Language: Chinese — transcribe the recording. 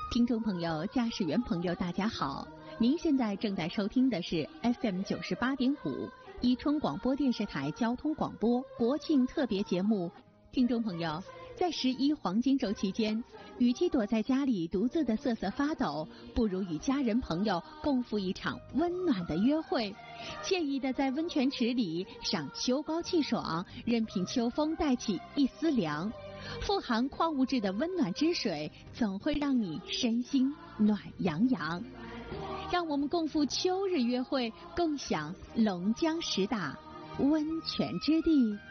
听众朋友、驾驶员朋友，大家好！您现在正在收听的是 FM 98.5伊春广播电视台交通广播国庆特别节目。听众朋友，在11黄金周期间，与其躲在家里独自的瑟瑟发抖，不如与家人朋友共赴一场温暖的约会，惬意的在温泉池里赏秋高气爽，任凭秋风带起一丝凉。富含矿物质的温暖之水，总会让你身心暖洋洋。让我们共赴秋日约会，共享龙江十大温泉之地。